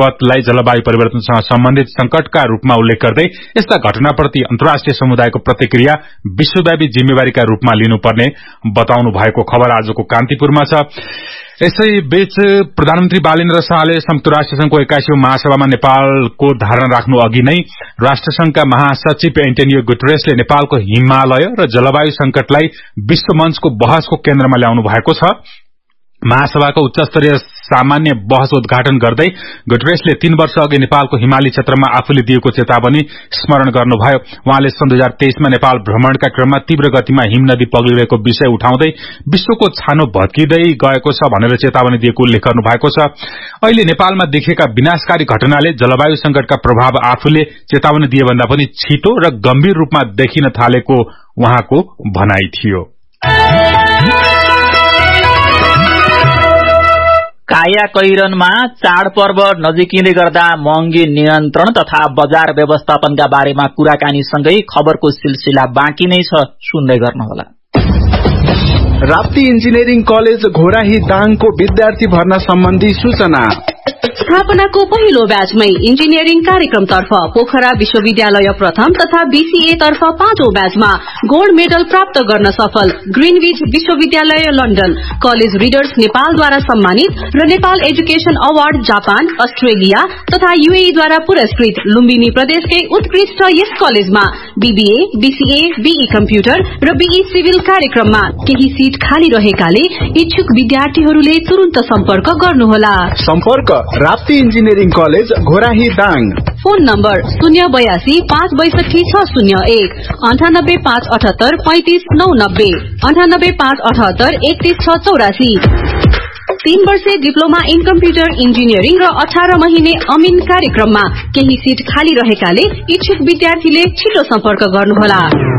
विपदलाई जलवायु परिवर्तनसँग सम्बन्धित संकटका रूपमा उल्लेख गर्दै यस्ता घटनाप्रति अन्तर्राष्ट्रिय समुदायको प्रतिक्रिया विश्वव्यापी जिम्मेवारीका रूपमा लिनुपर्ने बताउनु भएको खबर आजको कान्तिपुरमा छ। यसैबीच प्रधानमन्त्री बालेन्द्र शाहले संयुक्त राष्ट्रसंघको 81औं महासभामा नेपालको धारणा राख्नु अघि नै राष्ट्रसंघका महासचिव एन्टोनियो गुटेरेसले नेपालको हिमालय र जलवायु संकटलाई विश्व मंचको बहसको केन्द्रमा ल्याउनु भएको छ। महासभाको उच्चस्तरीय सामान्य बहस उद्घाटन गर्दै गुटेरेसले 3 वर्ष अघि नेपालको हिमाली क्षेत्रमा आफूले दिएको चेतावनी स्मरण गर्नुभयो। उहाँले सन् 2023 मा नेपाल भ्रमणका क्रममा तीव्र गतिमा हिम नदी पग्लिरहेको विषय उठाउँदै विश्वको छानो भत्किँदै गएको छ भनेर चेतावनी दिएको उल्लेख गर्नु भएको छ। अहिले नेपालमा देखेका विनाशकारी घटनाले जलवायु संकटका प्रभाव आफूले चेतावनी दिए भन्दा पनि छिटो र गम्भीर रूपमा देखिन थालेको उहाँको भनाइ थियो। काया कैरनमा चाडपर्व नजिकिँदै गर्दा महँगी नियन्त्रण तथा बजार व्यवस्थापनका बारेमा कुराकानीसँगै खबरको सिलसिला बाँकी नै छ, सुन्दै गर्नुहोला। राप्ती इन्जिनियरिङ कलेज घोराही दाङको विद्यार्थी भर्ना सम्बन्धी सूचना। स्थापनाको पहिलो ब्याचमै इन्जिनियरिङ कार्यक्रमतर्फ पोखरा विश्वविद्यालय प्रथम तथा बीसीए तर्फ 5औं ब्याचमा गोल्ड मेडल प्राप्त गर्न सफल ग्रीनविच विश्वविद्यालय लन्डन, कलेज रिडर्स नेपालद्वारा सम्मानित र Nepal education award Japan, Australia तथा यूएई द्वारा पुरस्कृत लुम्बिनी प्रदेशकै उत्कृष्ट यस कलेजमा बीबीए, बीसीए, बीई कम्प्युटर र बीई सिभिल कार्यक्रममा केही सीट खाली रहेकाले इच्छुक विद्यार्थीहरूले तुरुन्त सम्पर्क गर्नुहोला। सम्पर्क Rapti engineering college Ghorahi Dang. Phone number 082 562 601 98 578 35 990 98 578 31 684। 3 वर्षे डिप्लोमा इन कम्प्युटर इन्जिनियरिङ र 18 महिने अमिन कार्यक्रममा केही सीट खाली रहेकाले इच्छुक विद्यार्थीले छिटो सम्पर्क गर्नुहोला।